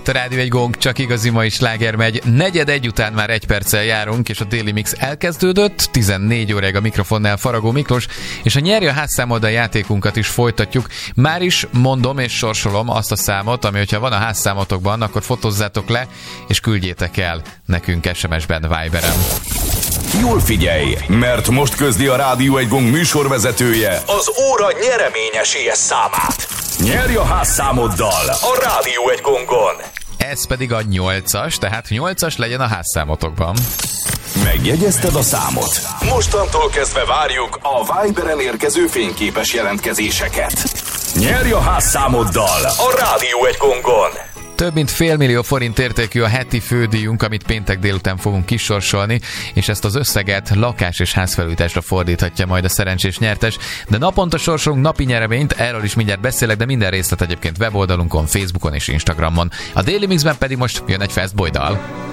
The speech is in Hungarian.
a Rádió egy Gong, csak igazi mai sláger megy. 4:45 után már 1 perccel járunk, és a Daily Mix elkezdődött. 14 óráig a mikrofonnál Faragó Miklós, és a Nyerj a házszámoddal játékunkat is folytatjuk. Már is mondom és sorsolom azt a számot, ami hogyha van a házszámotokban, akkor fotózzátok le, és küldjétek el nekünk SMS-ben, Viberen. Jól figyelj, mert most közli a Rádió egy Gong műsorvezetője az óra nyereményesélyes számát. Nyerj a házszámoddal a Rádió egy Gongon. Ez pedig a 8-as, tehát 8-as legyen a házszámotokban. Megjegyezted a számot? Mostantól kezdve várjuk a Viberen érkező fényképes jelentkezéseket. Nyerj a házszámoddal a Rádió egy Gongon. Több mint $500 000 értékű a heti fődíjunk, amit péntek délután fogunk kisorsolni, és ezt az összeget lakás- és házfelújításra fordíthatja majd a szerencsés nyertes. De naponta sorsolunk napi nyereményt, erről is mindjárt beszélek, de minden részlet egyébként weboldalunkon, Facebookon és Instagramon. A Daily Mixben pedig most jön egy Fast Boy dal.